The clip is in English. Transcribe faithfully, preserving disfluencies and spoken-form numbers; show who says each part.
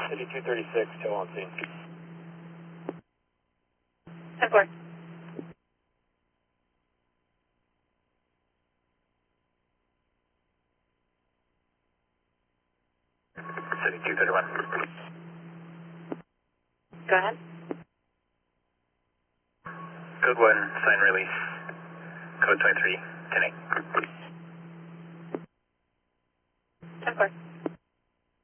Speaker 1: City two thirty-six, still on scene.
Speaker 2: ten four.
Speaker 1: City two thirty-one.
Speaker 2: Go ahead.
Speaker 1: Code one, sign release. Code twenty-three, ten eight.
Speaker 2: ten four.